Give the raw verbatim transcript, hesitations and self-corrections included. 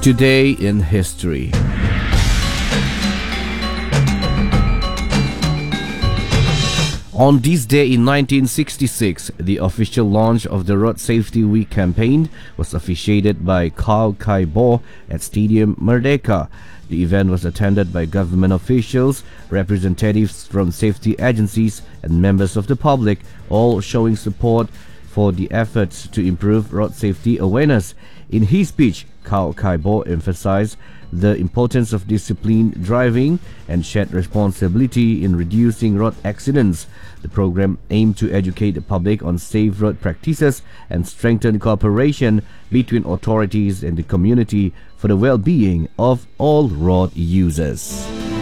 Today in History. On this day in nineteen sixty-six, the official launch of the Road Safety Week campaign was officiated by Kau Kai Bo at Stadium Merdeka. The event was attended by government officials, representatives from safety agencies, and members of the public, all showing support for the efforts to improve road safety awareness. In his speech, Kau Kai Bo emphasized the importance of disciplined driving and shared responsibility in reducing road accidents. The program aimed to educate the public on safe road practices and strengthen cooperation between authorities and the community for the well-being of all road users.